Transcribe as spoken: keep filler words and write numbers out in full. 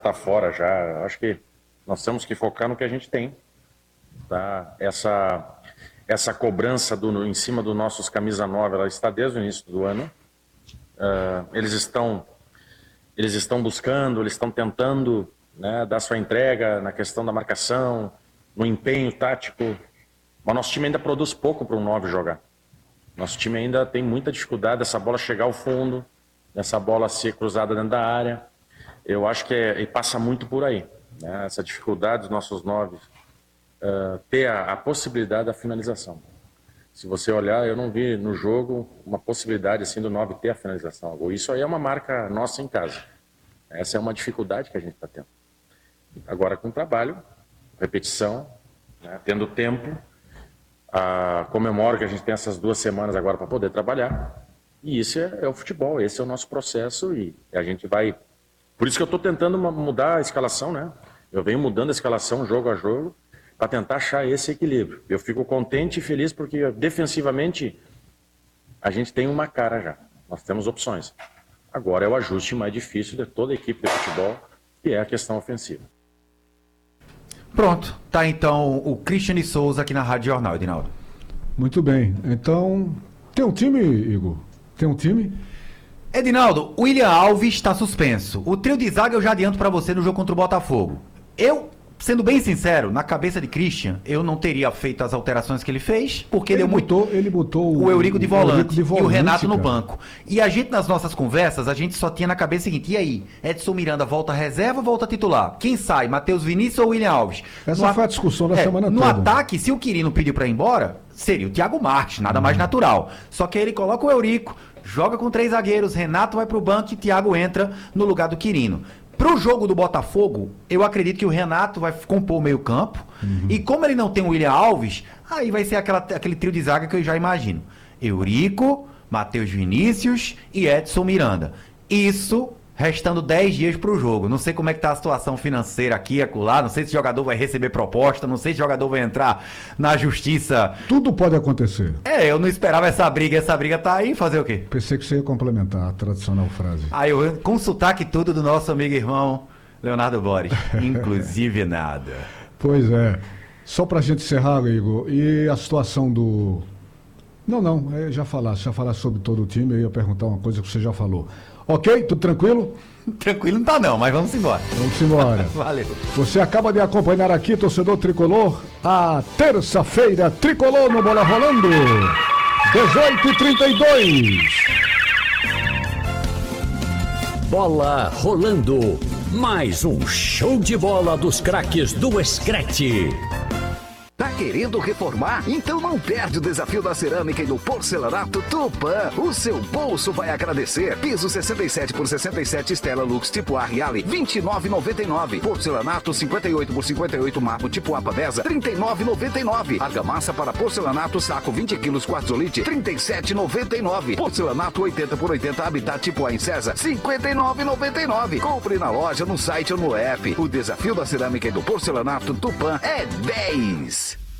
tá fora já. Acho que nós temos que focar no que a gente tem. Tá? Essa, essa cobrança do, em cima dos nossos camisa nove, ela está desde o início do ano. Uh, eles estão eles estão buscando, eles estão tentando, né, dar sua entrega na questão da marcação, no empenho tático, mas nosso time ainda produz pouco para um nove jogar. Nosso time ainda tem muita dificuldade dessa bola chegar ao fundo, dessa bola ser cruzada dentro da área. Eu acho que é, e passa muito por aí, né, essa dificuldade dos nossos nove uh, ter a, a possibilidade da finalização. Se você olhar, eu não vi no jogo uma possibilidade assim do nove ter a finalização. Isso aí é uma marca nossa em casa. Essa é uma dificuldade que a gente está tendo. Agora com trabalho, repetição, né, tendo tempo, a, comemoro que a gente tem essas duas semanas agora para poder trabalhar. E isso é, é o futebol, esse é o nosso processo e a gente vai... Por isso que eu estou tentando mudar a escalação, né? Eu venho mudando a escalação jogo a jogo, para tentar achar esse equilíbrio. Eu fico contente e feliz porque defensivamente a gente tem uma cara já. Nós temos opções. Agora é o ajuste mais difícil de toda a equipe de futebol, que é a questão ofensiva. Pronto. Tá então o Cristiane Souza aqui na Rádio Jornal, Edinaldo. Muito bem. Então, tem um time, Igor? Tem um time? Edinaldo, o William Alves está suspenso. O trio de zaga eu já adianto para você no jogo contra o Botafogo. Eu... Sendo bem sincero, na cabeça de Christian, eu não teria feito as alterações que ele fez, porque ele deu botou, muito... Ele botou o Eurico de volante, Eurico de volante e o Renato cara. no banco. E a gente, nas nossas conversas, a gente só tinha na cabeça o seguinte, e aí? Edson Miranda volta reserva ou volta titular? Quem sai? Matheus Vinícius ou William Alves? Essa no foi a discussão da é, semana no toda. No ataque, se o Quirino pediu pra ir embora, seria o Thiago Marques, nada hum. mais natural. Só que aí ele coloca o Eurico, joga com três zagueiros, Renato vai pro banco e Thiago entra no lugar do Quirino. Pro jogo do Botafogo, eu acredito que o Renato vai compor o meio campo. Uhum. E como ele não tem o William Alves, aí vai ser aquela, aquele trio de zaga que eu já imagino. Eurico, Matheus Vinícius e Edson Miranda. Isso restando dez dias pro jogo. Não sei como é que tá a situação financeira aqui e acolá. Não sei se o jogador vai receber proposta. Não sei se o jogador vai entrar na justiça. Tudo pode acontecer. É, eu não esperava essa briga. Essa briga tá aí. Fazer o quê? Pensei que você ia complementar a tradicional frase. Ah, eu com sotaque tudo do nosso amigo e irmão Leonardo Boris. Inclusive nada. Pois é. Só pra gente encerrar, Igor. E a situação do... Não, não. Eu já falasse. Já falasse sobre todo o time. Eu ia perguntar uma coisa que você já falou. Ok? Tudo tranquilo? Tranquilo não tá não, mas vamos embora. Vamos embora. Valeu. Você acaba de acompanhar aqui, torcedor tricolor, a terça-feira tricolor no Bola Rolando. dezoito e trinta e dois. Bola Rolando. Mais um show de bola dos craques do Screte. Tá querendo reformar? Então não perde o desafio da cerâmica e do porcelanato Tupã. O seu bolso vai agradecer. Piso sessenta e sete por sessenta e sete Stella Lux tipo A Reale, vinte e nove reais e noventa e nove centavos. Porcelanato cinquenta e oito por cinquenta e oito Marmo tipo A Pavesa, trinta e nove reais e noventa e nove centavos. Argamassa para porcelanato saco vinte quilos Quartzolite, trinta e sete reais e noventa e nove centavos. Porcelanato oitenta por oitenta Habitat tipo A em César, cinquenta e nove reais e noventa e nove centavos. Compre na loja, no site ou no app. O desafio da cerâmica e do porcelanato Tupã é dez.